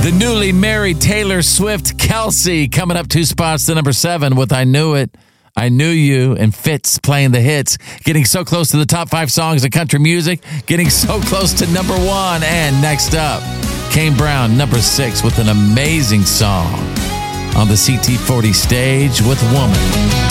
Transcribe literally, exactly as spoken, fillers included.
The newly married Taylor Swift, Kelsey, coming up two spots to number seven with I Knew It, I Knew You, and Fitz playing the hits. Getting so close to the top five songs of country music, getting so close to number one. And next up, Kane Brown, number six, with an amazing song on the C T forty stage with Woman.